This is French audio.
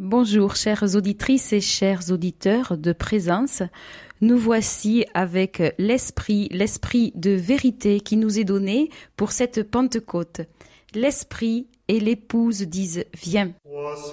Bonjour, chères auditrices et chers auditeurs de Présence. Nous voici avec l'esprit de vérité qui nous est donné pour cette Pentecôte. L'esprit et l'épouse disent « Viens ».